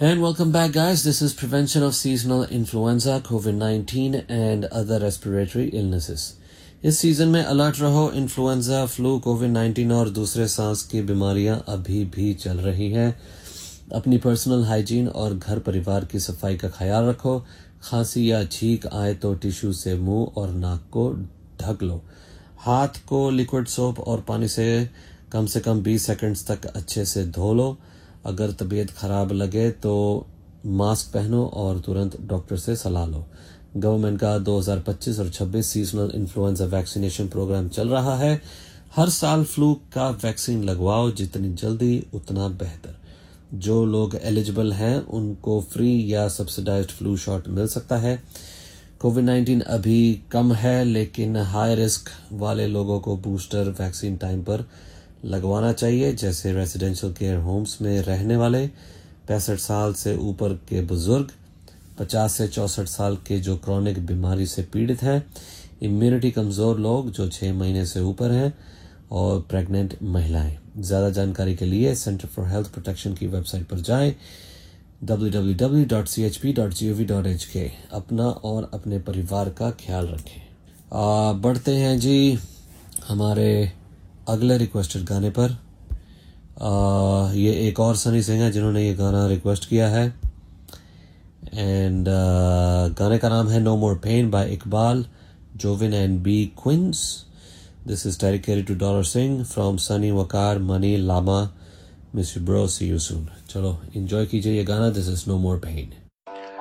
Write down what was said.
And welcome back, guys. This is prevention of seasonal influenza, COVID-19 and other respiratory illnesses. इस season में alert रहो. Influenza, flu, कोविड-19 और दूसरे सांस की बीमारियां अभी भी चल रही हैं. अपनी पर्सनल हाइजीन और घर परिवार की सफाई का ख्याल रखो. खांसी या छींक आए तो टिश्यू से मुंह और नाक को ढक लो. हाथ को लिक्विड सोप और पानी से कम 20 सेकंड्स तक अच्छे से धो लो. अगर तबीयत खराब लगे तो मास्क पहनो और तुरंत डॉक्टर से सलाह लो. गवर्नमेंट का 2025 और 26 सीजनल इन्फ्लुएंजा वैक्सीनेशन प्रोग्राम चल रहा है. हर साल फ्लू का वैक्सीन लगवाओ, जितनी जल्दी उतना बेहतर. जो लोग एलिजिबल हैं उनको फ्री या सब्सिडाइज्ड फ्लू शॉट मिल सकता है. कोविड-19 अभी कम है, लेकिन हाई रिस्क वाले लोगों को बूस्टर वैक्सीन टाइम पर लगवाना चाहिए, जैसे रेजिडेंशियल केयर होम्स में रहने वाले, 65 साल से ऊपर के बुजुर्ग, 50 से 64 साल के जो क्रॉनिक बीमारी से पीड़ित हैं, इम्यूनिटी कमज़ोर लोग जो 6 महीने से ऊपर हैं और प्रेग्नेंट महिलाएं. ज़्यादा जानकारी के लिए सेंटर फॉर हेल्थ प्रोटेक्शन की वेबसाइट पर जाएं, www.chp.gov.hk. अपना और अपने परिवार का ख्याल रखें. बढ़ते हैं जी हमारे अगले रिक्वेस्टेड गाने पर. ये एक और सनी सिंह है जिन्होंने ये गाना रिक्वेस्ट किया है. एंड गाने का नाम है no more pen bye Iqbal, जोविन and B quince. This is dedicated two dollar Singh from Sunny, Waqar, money, Lama, miss you bro, C you soon. चलो एंजॉय कीजिए ये गाना. This is no more pen.